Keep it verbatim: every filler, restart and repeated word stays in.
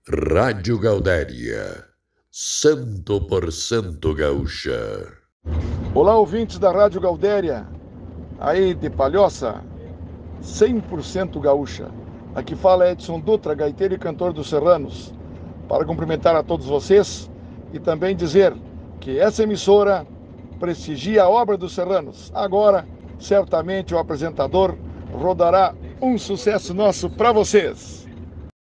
Rádio Gaudéria, cento por cento gaúcha. Olá, ouvintes da Rádio Gaudéria, aí de Palhoça, cem por cento gaúcha. Aqui fala Edson Dutra, gaiteiro e cantor dos Serranos, para cumprimentar a todos vocês e também dizer que essa emissora prestigia a obra dos Serranos. Agora, certamente o apresentador rodará um sucesso nosso para vocês.